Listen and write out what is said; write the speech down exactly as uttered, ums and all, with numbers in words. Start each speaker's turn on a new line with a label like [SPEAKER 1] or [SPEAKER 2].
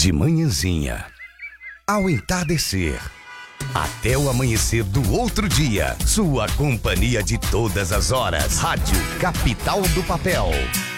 [SPEAKER 1] De manhãzinha, ao entardecer, até o amanhecer do outro dia. Sua companhia de todas as horas. Rádio Capital do Papel.